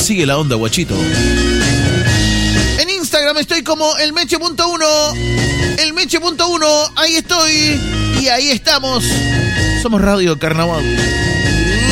Sigue la onda, guachito. En Instagram estoy como elmeche.1. Elmeche.1, ahí estoy. Y ahí estamos. Somos Radio Carnaval.